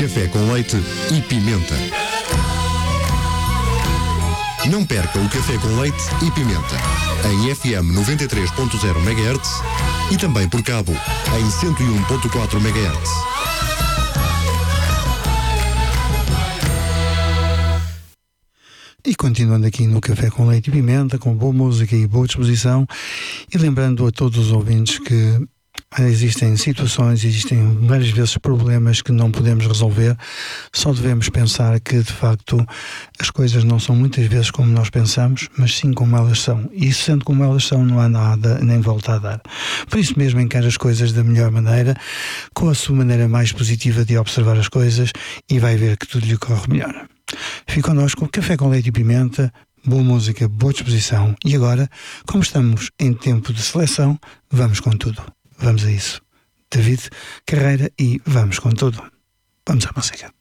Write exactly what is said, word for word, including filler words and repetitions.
café com leite e pimenta. Não perca o café com leite e pimenta. Em F M noventa e três ponto zero megahertz e também por cabo em cento e um ponto quatro megahertz. E continuando aqui no Café com Leite e Pimenta, com boa música e boa disposição, e lembrando a todos os ouvintes que existem situações, existem várias vezes problemas que não podemos resolver, só devemos pensar que de facto as coisas não são muitas vezes como nós pensamos, mas sim como elas são, e sendo como elas são não há nada nem volta a dar. Por isso mesmo encare as coisas da melhor maneira, com a sua maneira mais positiva de observar as coisas, e vai ver que tudo lhe corre melhor. Fique connosco, Café com Leite e Pimenta, boa música, boa disposição. E agora, como estamos em tempo de seleção, vamos com tudo. Vamos a isso. David Carreira e vamos com tudo. Vamos à música.